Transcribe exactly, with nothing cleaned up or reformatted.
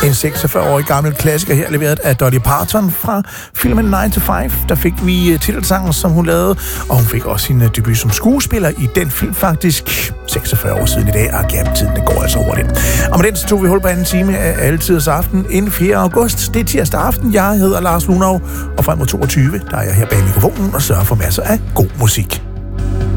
En seksogfyrre-årig gammel klassiker her, leveret af Dolly Parton fra filmen nine to five. Der fik vi titelsangen, som hun lavede, og hun fik også sin debut som skuespiller i den film faktisk seksogfyrre år siden i dag, og ja, tiden den går altså hurtigt. Og med den så tog vi hul på anden time af Altidets Aften inden fjerde august. Det er tirsdag aften. Jeg hedder Lars Lunov, og frem mod toogtyve, der er jeg her bag mikrofonen og sørger for masser af god musik.